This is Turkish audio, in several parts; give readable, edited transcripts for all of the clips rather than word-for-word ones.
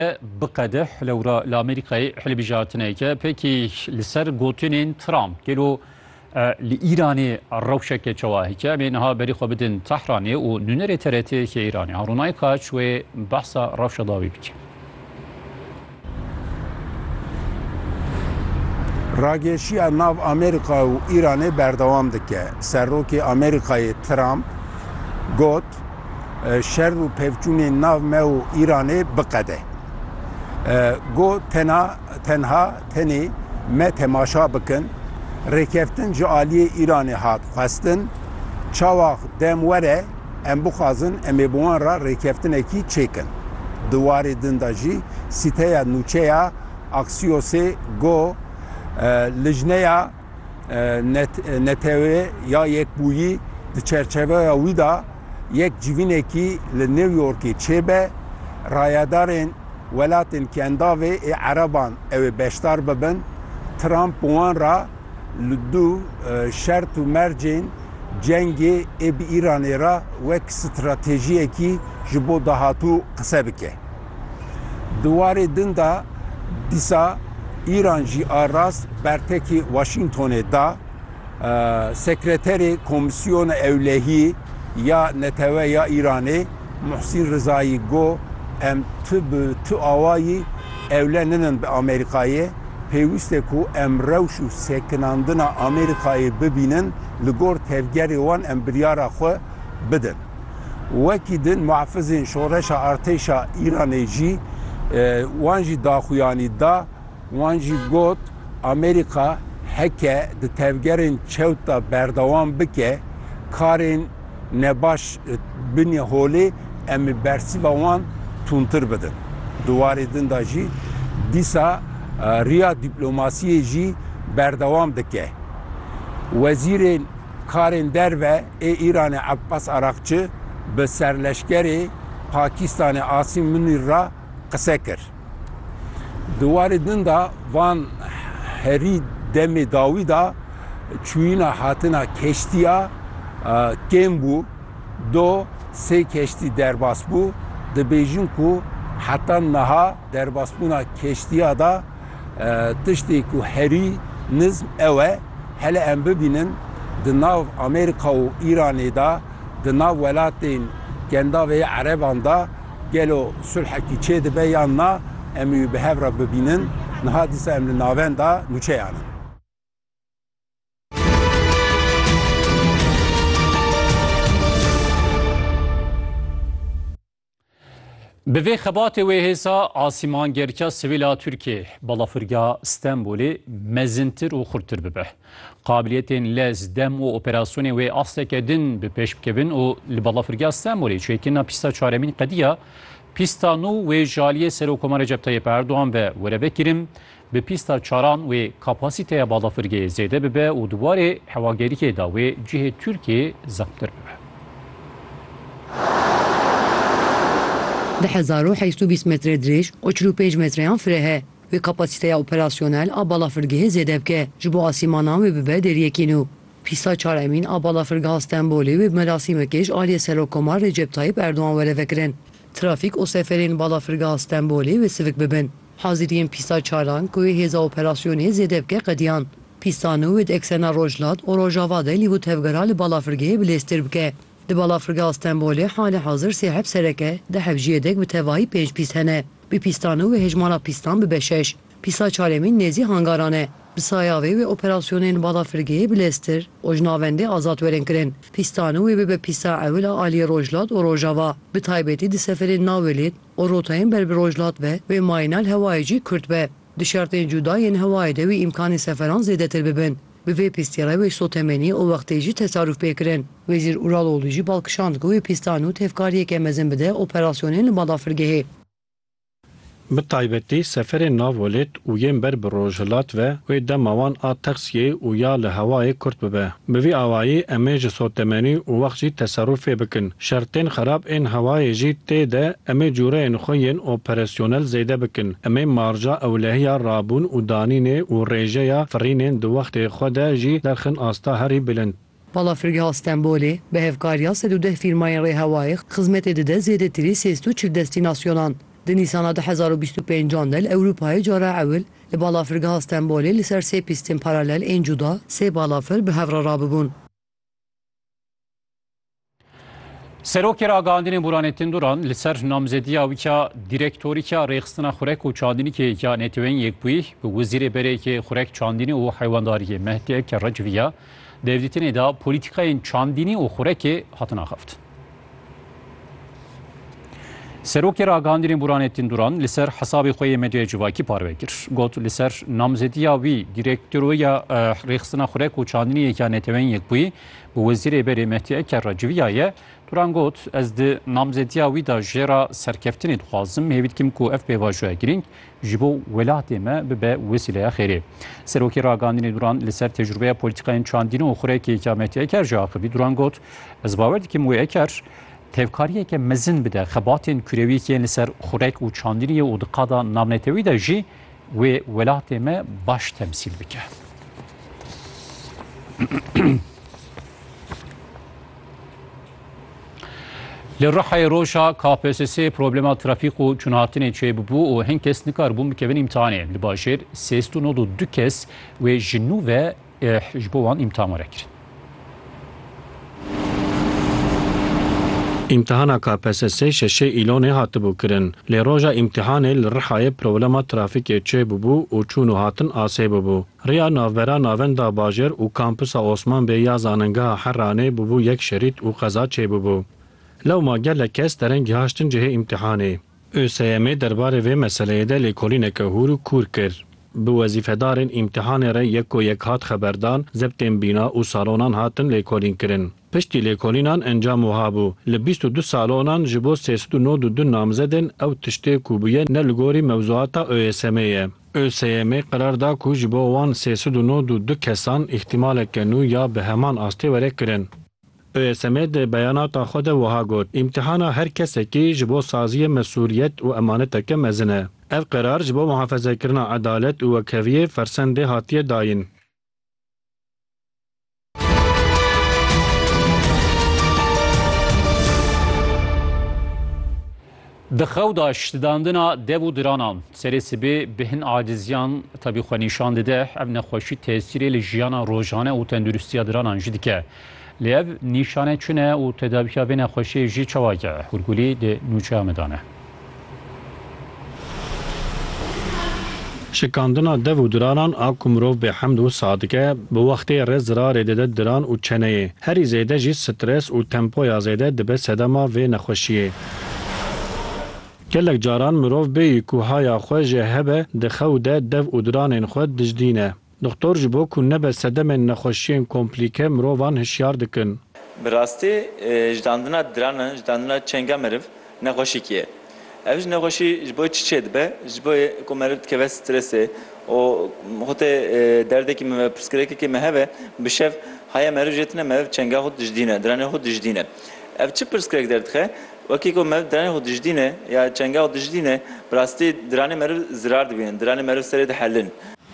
بقدح لورا لامریکای حلبی جاتنه که پکی لسر گوتنین ترامپ گلو لإيراني الروشة كشواهي كامنها بريخ بدن تحراني وننري ترتي كإيراني هاروناي كاتش وبحث روشة ضاوي بك راگشی ناو امریکا و ایران بردوام دکه سروکی امریکای ترامپ گوت شر و پفچون ناو مو ایران بقده گو تنها تنی ما تماشا بکن رکفتن جالی ایران هات خواستن چاواق دم وره ام بخوازن ام بوان را رکفتن اکی چکن دواری دنداجی سیته نوچه اکسیوسی گو لجنه نتوه یا یک بویی در چرچوه ویدا یک جوینه کی لنیویورکی چه به رایدارین ولاتین کنداوی عربان او بشتار ببن ترامپ وان را لدو شرط و مرجین جنگی اب ایرانی را وک استراتژی کی جبو دهاتو قصه بکه دواری دندا دیسا ایران جی آراز برتکی واشنگتن دا سکرتری کمیسیون اولهی یا نتوه یا ایرانی محسن رضایی گو ام تو آوایی اولنن به امریکایی پیوسته کو ام روش و سکناندن امریکایی ببینن لگور تفگری وان ام بریارا خو بدن وکی دن محافظین شورش ارتش ایرانی جی وانجی داخویانی دا وانجی گوت امریکا هکه د تفگرین چوتا بردوام بکه کارین نباش بنی هولی ام برسی و وان تونتر بدن دواری دندا جی دیسا ریا دیپلوماسی جی بردوام دکه وزیر کارین در و ایران عباس عراقچı به سرلشکری پاکستان عاصم منیر را قصه کرد دواری دندا وان هری دمی داویدا چوینا هاتنا کشتیا کم بو دو سه کشتی درباس بو د بیژن کو حتی نها درباسبونا کشتیا دا تشتی کو هری نظم اوه هل ام ببینن د ناو امریکا و ایرانی دا د ناو ولاتین کندا و عربان دا گلو صلح کی چه د بیاننا امی به هفرا ببینن نها دیسا امل ناوین دا نوچه یانن به وی خبات و هسا آسیمان گرکا سویلا ترکیه بالافرگا استنبولی مزنتر و خورتر ببه قابلیت لز دم و اپراسیون و اصلک دن به پیش بکوین و بالافرگا استنبولی چیکینا پیستا چارمین قدیا پیستا نو و جالیه سروکوما رجب طیب اردوغان و وربه کریم به پیستا چاران و کپاسیته بالافرگا زیده ببه و دوباره حواگری که دا و جهه ترکیه زبطر ببه 10,820 متر دريج و 45 متریان فره و کپاسیته اپراسیونل بالافرگه زیده بکه جبو آسیمانان و ببه دریکینو پیستا چارمین بالافرگه استنبولی و مراسم کش آلی سروکوما رجب طیب اردوغان وربه کرن ترافیک و سفرین بالافرگه استنبولی و سوک ببن حاضرین پیستا چاران کوی هزا اپراسیونی زیده بکه قدیان پیستانو و اکسنا روجلات و روجاواده لیو تفگرال بالافرگه بلیستر بکه د بالافرگه استنبولی حال حاضر سیحب سرکه ده حبجیه دک به تواهی 5 پیست هنه بی پیستانو و هجمانا پیستان به بشش پیستا چارمین نزی هنگارانه بسایاوی و اپراسیونین بالافرگه بلیستر و جناونده آزاد ورن کرن پیستانو و به پیستا اولا آلی روجلات و روجاوا به تایبتی دی سفرین ناولید و روتاین بر روجلات و ماینال هوایجی کرد به دشارتین جداین هوایده و امکان سفران زیده تر ببن به وی پیستیره و سوتمنی او وقتیجی تصرف بکرن وزیر اورالولوژی بالکشاندگو و پیستانو تفکاری که مزن بده اپراسیونین بالافرگه به تایبتی سفر ناولید و یم بر بروجلات و دموان آتاکسیه و یا لهوای کرد ببه به وی آوایی امیج سوتمنی و وقتی تصرف بکن شرطین خراب این هوای جی تیده امی جوره این خوین اپراسیونل زیده بکن امی مارجا اولهی رابون و دانین و ریجه یا فرینین دو وقت خود جی درخن آستا هری بلند بالافرگه استنبولی به هفکاریا 110 فیرمای ری هوایی خدمت دده زیده تری 340 دستیناسیونان د Di Nîsana 2025 de li Ewropayê cara ewil li balafirgeha Stenbolê li ser sê pîstên paralel ên cuda sê balafir bi hev re rabibûn. Serokê Agandinê Burhanettin Duran li ser namzediya wî direktorîka rêxistina xurek û çandînîkê ya Netewên Yekbûyî bi Wezîrê Berêkê Xurek Çandînî û Heywandariyê Mehdi Eker re civiya devletînê da polîtikayên çandînî û xurekê hatin axaftin. Serokê Agandinê Burhanettin Duran li ser hesabê xwe yê medyaya civakî parve kir. Got li ser namzediya wî direktoroya rêxistina xurek û çandîniyê ya Netewên Yekbûyî bi Wezîrê Berê Mehdi Eker re civiya ye Duran got ez di namzediya wî da jêra serkeftinê dixwazim hêvî dikim ku ev pêvajoya girîng ji bo welatê me bibe wesîleya xêrê. Serokê Agandinê Duran li ser tecrübeya polîtikayên çandînî û xurekê ya Mehdi Eker jî axivî. Duran got ez bawer dikim wê Eker tevkariyeke mezin bide xebatên kurevîkên li ser xurek û çandîniyê û di qada navnetewî de jî wê welatê me baş temsîl bike. Li Rihayê roja KPSS problema trafîk û çûnhatinê çêbûbû û hin kes nikarbûn bikevin îmtihanê. Li bajêr 32 kes wê ji nû ve ji bo wan îmtihan were kirin. İmtihana KPSS şeşê îlonê hatibû kirin. Lê roja îmtihanê li Rihayê problema trafîkê çêbûbû û çûn û hatin asê bûbû. Rêya navbera Navenda Bajêr û kampüsa Osman Bey ya zanîngeha Heranê bûbû yek şerît û qeza çêbûbû. Lewma gelek kes derengî haştin cihê îmtihanê. ÖSYM derbarê vê meseleyê de lêkolîneke hûr û kûr kir. Bi wezîfedarên îmtihanê re yek hat xeberdan, zebtên bîna û salonan hatin lêkolîn kirin. Piştî lêkolînan encam wiha bû. Li 22 salonan ji bo 392 namzedên ew tiştê ku bûye ne li gorî mewzuata ÖSYM'ê ye. ÖSYM qerar da ku ji bo wan 392 kesan îhtimaleke nû ya bi heman astê were kirin. ÖSYM de beyanata xwe de wiha got. İmtihana her kesekî ji bo saziyê mesuliyet û emaneteke mezin e. Ev qerar ji bo muhafezekirina edalet û wekeviyê fersendê hatiye dayîn. Di xewda şidandina dev û diranan serê sibê bi hin acizyan tabî xwe nîşan dide ev nexweşî tesîrê li jiyana rojane û tenduristiya diranan jî dike. Lê ev nîşane çune û tedaviya vê nexweşiyê jî çawake. Hûrgulî di nûçeya me dane. Şikandina dev û diranan a ku mirov bêhemd û sadike bi wextê re zirarê dide diran û çeneyê. Herî zêde jî stres û tempoya zêde dibe sedema vê nexweşiyê. Gelek caran mirov bêyî ku haya xwe ji hebe di xew de dev û diranên xwe dijdîne. Doktor ji bo ku nebe sedemên nexweşiyên komplîke mirovan hişyar dikin. Bi rastî jidandina diranan, jidandina çenga meriv nexweşîkî ye. Ev ji nexweşî ji bo çi çê dibe? Ji bo ku meriv dikeve stresê û hotê derdekî me pirsgirêkekê me hebe bişev haya meriv jê tune meriv çenga xwe dijdîne, diranê xwe dijdîne. Ev çi pirsgirêk derdixe? Wekî ku meriv diranê xwe dijdîne ya çenga xwe dijdîne, bi rastî diranê meriv zirar dibînin, diranê meriv serê dihellin.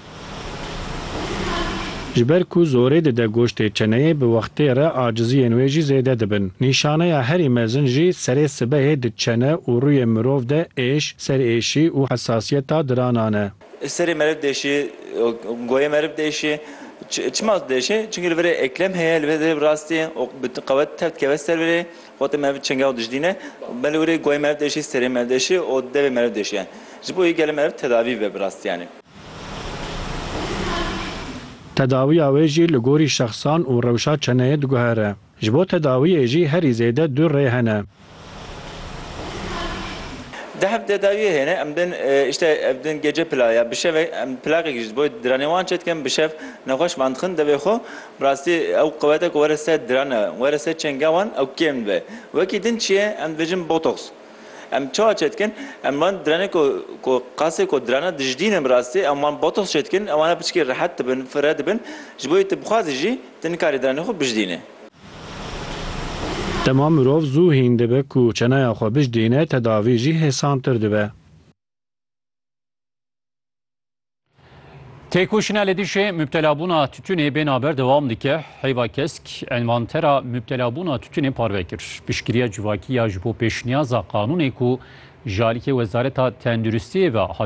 Ji ber ku zorê dide goştê çeneyê bi wextê re aciziyên wê jî zêde dibin. Nîşaneya herî mezin jî serê sibehê di çene û rûyê mirov de êş, serêşî û hesasiyeta diranan e. Serê meriv değişî, goyê meriv değişî, çima değişî? Çünkü li verê eklem heye, li verê rastî qewet tev dikeve ser verê, xwetê meriv çenga û dijdîne, belê werê goyê meriv değişî, serê meriv değişî û devê meriv değişî yani. Ji bo yê gelê meriv tedavî ve bi rastî yani. Tedawiya wê jî li gorî şexsan û rewşa çeneyê diguhere. Ji bo tedawiyê jî herî zêde du rê hene. Deheb tedaviyê hene em din işte ev din gece playa bişev em plakek ji bo diranê wan çetken bişev nexweş van dixin devê xwe bi rastî ew qewetek were ser dirana were ser çenga wan ew kêm be. Wekî din çi ye em dibêjin botoks. Em çawa çetkin em wan diranê ku qasê ku dirana dijdînin bi rastî em wan botoks çetkin em wan piçkî rehet dibin fire dibin ji bo te bixwazî jî te nikarî diranê xwe bijdîne. Dema mirov zû hîn dibe ku çeneya xwe bijdîne tedavî jî hêsantir dibe. Têkoşîna li dijî müptelabûna tütûnê bênaber dewam dike. Heyva kesk envantera müptelabûna tütûnê parve kir. Piştgiriya civakî ya ji bo pêşniyaza qanûnê ku Jalike Wezareta Tenduristiyê ve